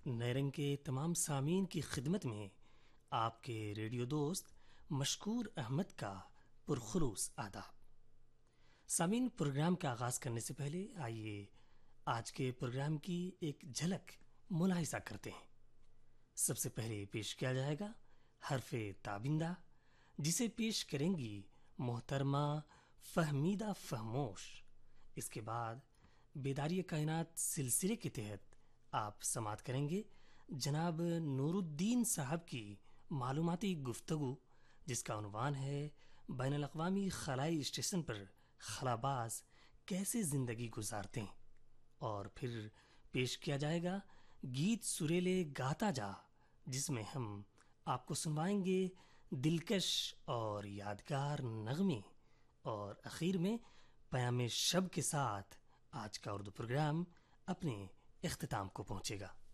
نئے رنگ کے تمام سامعین کی خدمت میں آپ کے ریڈیو دوست مشکور احمد کا پرخلوص آداب۔ سامعین، پروگرام کا آغاز کرنے سے پہلے آئیے آج کے پروگرام کی ایک جھلک ملاحظہ کرتے ہیں۔ سب سے پہلے پیش کیا جائے گا حرف تابندہ، جسے پیش کریں گی محترمہ فہمیدہ فہموش۔ اس کے بعد بیداری کائنات سلسلے کے تحت آپ سماعت کریں گے جناب نور الدین صاحب کی معلوماتی گفتگو، جس کا عنوان ہے بین الاقوامی خلائی اسٹیشن پر خلاباز کیسے زندگی گزارتے ہیں۔ اور پھر پیش کیا جائے گا گیت سریلے گاتا جا، جس میں ہم آپ کو سنوائیں گے دلکش اور یادگار نغمے، اور اخیر میں پیام شب کے ساتھ آج کا اردو پروگرام اپنے اختتام کو پہنچے گا۔